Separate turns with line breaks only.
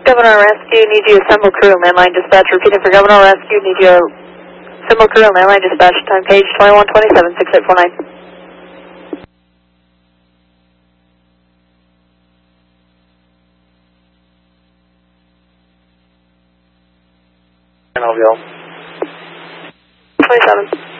Governor Rescue, need you assemble crew and landline dispatch. Repeating for Governor Rescue, need you assemble crew and landline dispatch. Time page 2127, 6849.
And I'll go.
27.